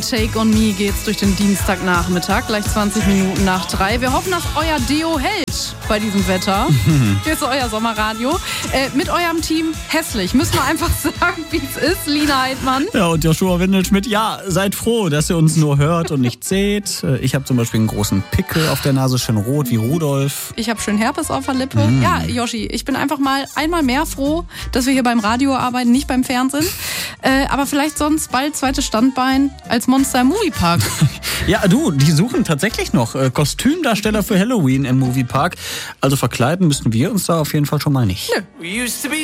Take on Me geht's durch den Dienstagnachmittag, gleich 20 Minuten nach 3. Wir hoffen, dass euer Deo hält bei diesem Wetter. Hier ist euer Sommerradio. Mit eurem Team hässlich. Müssen wir einfach sagen, wie es ist. Lina Heidmann. Ja, und Joshua Windelschmidt. Ja, seid froh, dass ihr uns nur hört und nicht seht. Ich habe zum Beispiel einen großen Pickel auf der Nase, schön rot wie Rudolf. Ich habe schön Herpes auf der Lippe. Ja, Joshi, ich bin einfach mal einmal mehr froh, dass wir hier beim Radio arbeiten, nicht beim Fernsehen. Aber vielleicht sonst bald zweites Standbein als Monster im Moviepark. Ja, du, die suchen tatsächlich noch Kostümdarsteller für Halloween im Moviepark. Also verkleiden müssen wir uns da auf jeden Fall schon mal nicht. Nö.